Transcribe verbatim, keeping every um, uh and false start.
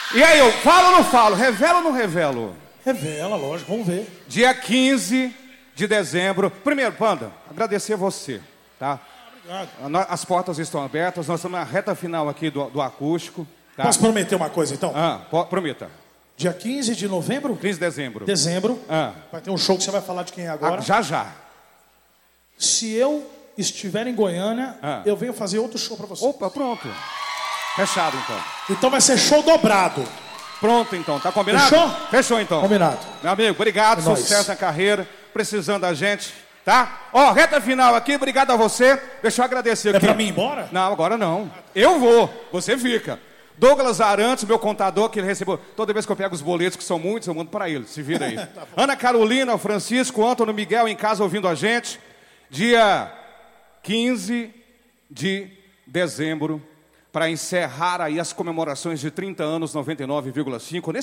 E aí, eu falo ou não falo? Revelo ou não revelo? Revela, lógico, vamos ver. Dia quinze de dezembro. Primeiro, Panda, agradecer você, tá? Obrigado. As portas estão abertas, nós estamos na reta final aqui do, do acústico. Tá? Posso prometer uma coisa, então? Ah, prometa. Dia quinze de novembro? quinze de dezembro. Dezembro. Ah. Vai ter um show que você vai falar de quem é agora. Ah, já, já. Se eu estiver em Goiânia, ah. eu venho fazer outro show pra você. Opa, pronto. Fechado, então. Então vai ser show dobrado. Pronto, então. Tá combinado? Fechou? Fechou, então. Combinado. Meu amigo, obrigado. É sucesso nóis. Na carreira. Precisando da gente, tá? Ó, reta final aqui. Obrigado a você. Deixa eu agradecer aqui. É pra mim ir embora? Não, agora não. Eu vou. Você fica. Douglas Arantes, meu contador, que ele recebeu. Toda vez que eu pego os boletos, que são muitos, eu mando para ele. Se vira aí. Tá Ana Carolina, Francisco, Antônio Miguel em casa ouvindo a gente. Dia quinze de dezembro. Para encerrar aí as comemorações de trinta anos, noventa e nove vírgula cinco.